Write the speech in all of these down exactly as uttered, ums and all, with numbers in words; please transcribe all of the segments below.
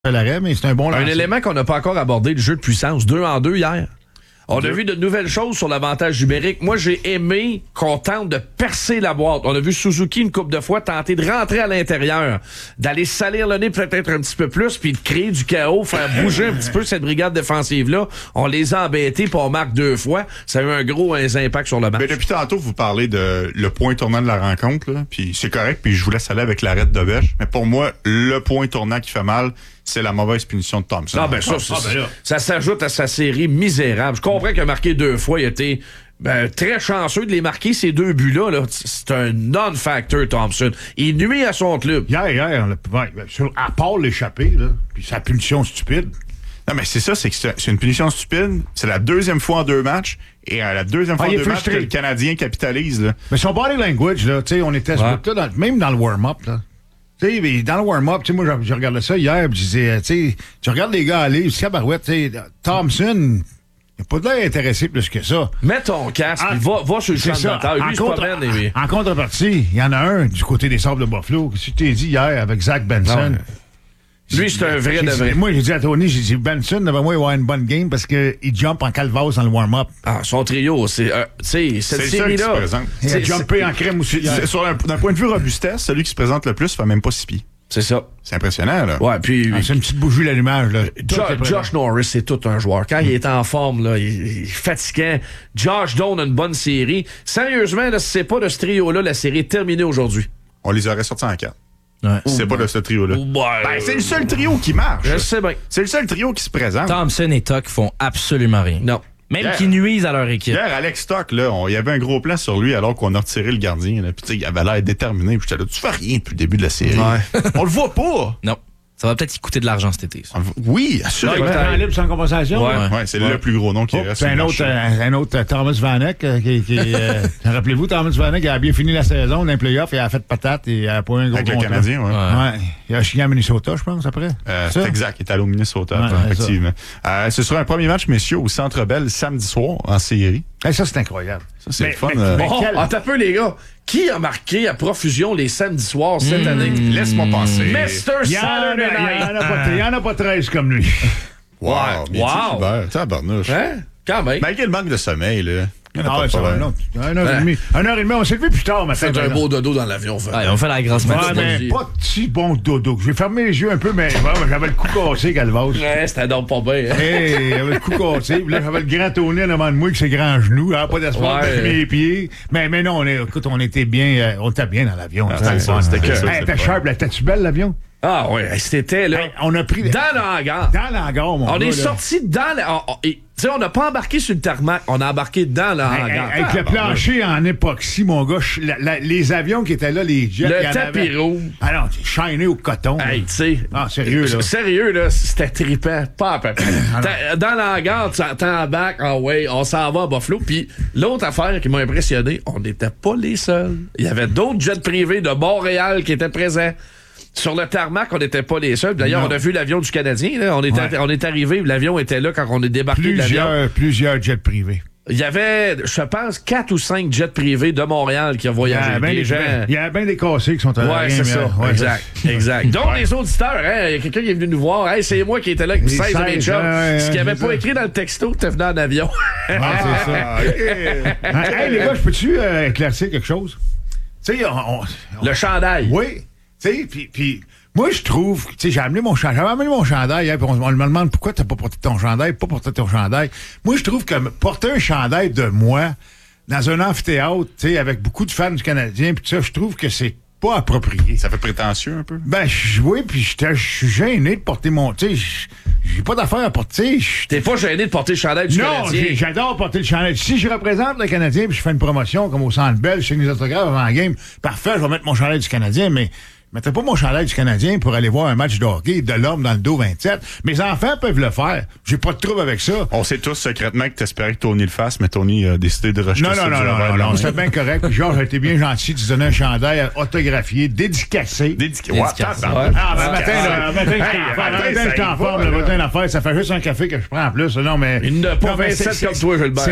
l'arrêt, mais c'est un bon lancer. Un élément qu'on n'a pas encore abordé, le jeu de puissance. Deux en deux hier. On a vu de nouvelles choses sur l'avantage numérique. Moi, j'ai aimé qu'on tente de percer la boîte. On a vu Suzuki une couple de fois tenter de rentrer à l'intérieur, d'aller salir le nez peut-être un petit peu plus, puis de créer du chaos, faire bouger un petit peu cette brigade défensive-là. On les a embêtés, puis on marque deux fois. Ça a eu un gros impact sur le match. Mais depuis tantôt, vous parlez de le point tournant de la rencontre, là, puis c'est correct, puis je vous laisse aller avec l'arrêt de bêche. Mais pour moi, le point tournant qui fait mal, c'est la mauvaise punition de Thompson. Ah ben ça, ça, ah, ben ça s'ajoute à sa série misérable. Je comprends qu'il a marqué deux fois. Il a été ben, très chanceux de les marquer, ces deux buts-là. Là. C'est un non-factor, Thompson. Il nuit à son club. Hier, hier, ouais, sur, à part l'échappée, là, puis sa punition stupide. Non, mais c'est ça, c'est que c'est une punition stupide. C'est la deuxième fois en deux matchs. Et à la deuxième fois ah, en deux matchs que le Canadien capitalise. Là. Mais son body language, là, on était ouais. là, dans, même dans le warm-up, là. Tu sais, dans le warm-up, moi, je, je regardais ça hier, puis je disais, tu sais, tu regardes les gars aller, c'est cabarouette, tu sais, Thompson, il n'a pas de l'air intéressé plus que ça. Mets ton casque, ah, va, va sur le champ de bataille. Lui, en, contre, promène, en, en contrepartie, il y en a un du côté des Sables de Buffalo, que tu t'es dit hier avec Zach Benson. Lui, c'est un vrai de vrai. Moi, j'ai dit à Tony, j'ai dit, Benson, devant moi, il va avoir une bonne game parce qu'il jump en calvasse dans le warm-up. Ah, son trio, c'est, euh, tu sais, cette série-là. Il a jumpé en crème aussi. Sur un, d'un point de vue robustesse, celui qui se présente le plus fait même pas six pieds. C'est ça. C'est impressionnant, là. Ouais, puis. Ah, c'est une petite bougie l'allumage, là. Jo- Josh Norris, c'est tout un joueur. Quand mm. il est en forme, là, il, il est fatiguant. Josh Doan a une bonne série. Sérieusement, là, si c'est pas de ce trio-là, la série est terminée aujourd'hui. On les aurait sortis en quatre. Ouais. C'est pas de ce trio-là. Ouais. Ben, c'est le seul trio qui marche. Je sais bien. C'est le seul trio qui se présente. Thompson et Tuck font absolument rien. Non. Même hier, qui nuisent à leur équipe. Hier, Alex Tuck, là, il y avait un gros plan sur lui alors qu'on a retiré le gardien. Puis, tu sais, il avait l'air déterminé. Puis, j'étais là, tu fais rien depuis le début de la série. Ouais. On le voit pas. Non. Ça va peut-être y coûter de l'argent cet été. Ça. Oui, assurément. Il est en libre sans compensation. Ouais, ouais, c'est ouais. le plus gros nom qui oh, reste. C'est un autre, euh, un autre euh, Thomas Vanek. Euh, qui, qui, euh, rappelez-vous, Thomas Vanek a bien fini la saison dans les playoffs. Il a fait patate et il a pas un gros avec contrat. le Canadien, oui. Ouais. ouais. Il a chigné à Minnesota, je pense, après. Euh, c'est exact. Il est allé au Minnesota, ouais, effectivement. Euh, ce sera un premier match, messieurs, au Centre Bell samedi soir en série. Hey, ça, c'est incroyable. Ça, c'est mais, le fun. Mais, euh... mais bon, quel... attends un peu, les gars. Qui a marqué à profusion les samedis soirs cette mmh. année? Laisse-moi passer. mister Saturday Night. Il n'y en a pas treize comme lui. Wow. Bien wow. Dit, tabarnouche. Hein? Quand même. Malgré le manque de sommeil, là. Ah ouais, ça va, non. Une heure et demie. Une heure et demie, on s'est levé plus tard, ma fait un beau dodo dans l'avion. Fait. Ouais, on fait la grasse matinée. Ouais, mais pas si bon dodo. J'ai fermé les yeux un peu, mais ouais, j'avais le cou cassé, Calvas. Ouais, c'était donc pas bien. Hé, hey, j'avais le cou cassé. Puis là, j'avais le grand Tony en avant de moi avec ses grands genoux. Hein, pas d'espoir ouais. mes pieds. Mais, mais non, on est, écoute, on était bien, euh, on était bien dans l'avion. Ah, c'était ça, c'était que ça. C'était sharp, là. T'as-tu belle, l'avion? Ah oui, c'était là. Hey, on a pris dans le hangar. Dans le hangar, mon On gars, est sorti dans le. Tu sais, on n'a pas embarqué sur le tarmac, on a embarqué dans le hangar. Hey, avec ah, le plancher en époxy, mon gars, la, la, les avions qui éient là, les jets. Le tapis rouge. Ah non, c'est shiné au coton. Hey, tu sais. Ah, sérieux, là. Sérieux, là, c'était trippant. Pas à peu près. Dans le hangar, tu t'embarques, ah ouais, on s'en va à Buffalo. Puis l'autre affaire qui m'a impressionné, on n'était pas les seuls. Il y avait d'autres jets privés de Montréal qui étaient présents. Sur le tarmac, on n'était pas les seuls. D'ailleurs, non. on a vu l'avion du Canadien. Là. On, est ouais. on est arrivé, l'avion était là quand on est débarqué plusieurs, de l'avion. Plusieurs jets privés. Il y avait, je pense, quatre ou cinq jets privés de Montréal qui ont voyagé. Il y a bien des, des, bien des cassés qui sont allés. Ouais, c'est ça. Ouais, exact. exact. Donc, ouais. les auditeurs, hein, il y a quelqu'un qui est venu nous voir. Hey, c'est moi qui étais là avec seize de mes chums. Ouais, ce qu'il n'avait pas ça. Écrit dans le texto que tu venu en avion. Ouais, c'est ça. Okay. Hey, les gars, je peux-tu euh, éclaircir quelque chose? Tu sais, on, on, le chandail. Oui. Tu sais, puis, puis moi, je trouve, tu sais, j'ai amené mon chandail, j'avais amené mon chandail, hein, puis on, on me demande pourquoi t'as pas porté ton chandail, pas porté ton chandail. Moi, je trouve que porter un chandail de moi dans un amphithéâtre, tu sais, avec beaucoup de fans du Canadien, puis tout ça, je trouve que c'est pas approprié. Ça fait prétentieux un peu? Ben, oui, puis je suis gêné de porter mon, tu sais, j'ai pas d'affaire à porter. T'es pas gêné de porter le chandail du non, Canadien? Non, j'adore porter le chandail. Si je représente le Canadien, puis je fais une promotion comme au Centre Bell, je signe les autographes avant la game, parfait, je vais mettre mon chandail du Canadien, mais je mettrais pas mon chandail du Canadien pour aller voir un match de hockey de l'homme dans le dos vingt-sept. Mes enfants peuvent le faire. J'ai pas de trouble avec ça. On sait tous secrètement que t'espérais que Tony le fasse, mais Tony a décidé de rejeter non, ça. Non, non, non, non, non, c'était bien correct. Georges a été bien gentil de se donner un chandail autographié, dédicacé. Dédicacé. Dédicacé. Ouais, ouais. Ah, ben, matin, là, matin, je suis en forme, le matin, l'affaire, ça fait juste un café que je prends en plus. Non, mais. Il n'a pas vingt-sept comme toi, Gilbert.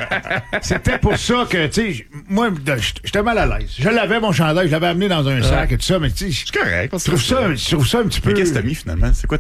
C'était pour ça que, tu sais, moi, j'étais mal à l'aise. Je l'avais, mon chandail, je l'avais amené dans un sac et tout ça, mais tu sais, C'est correct. je trouve ça, je trouve ça un petit peu... Mais qu'est-ce que t'as mis finalement? C'est quoi